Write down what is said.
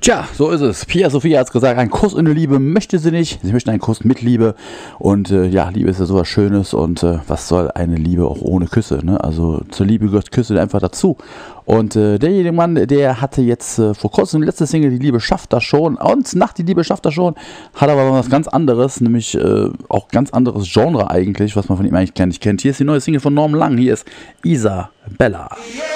Tja, so ist es. Pia Sophia hat es gesagt, ein Kuss ohne Liebe möchte sie nicht. Sie möchte einen Kuss mit Liebe. Und ja, Liebe ist ja sowas Schönes. Und was soll eine Liebe auch ohne Küsse? Ne? Also zur Liebe gehört Küsse einfach dazu. Und derjenige Mann, der hatte jetzt vor kurzem die letzte Single, Die Liebe schafft das schon. Und nach Die Liebe schafft das schon hat aber was ganz anderes, nämlich auch ganz anderes Genre eigentlich, was man von ihm eigentlich gar nicht kennt. Hier ist die neue Single von Norm Lang. Hier ist Isabella.